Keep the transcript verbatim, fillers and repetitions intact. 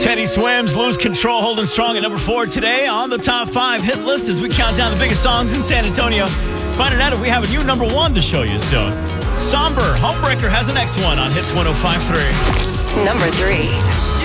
Teddy Swims, Lose Control, holding strong at number four today on the top five hit list as we count down the biggest songs in San Antonio. Finding out if we have a new number one to show you soon. Somber, Homebreaker has the next one on Hits one oh five point three. Number three.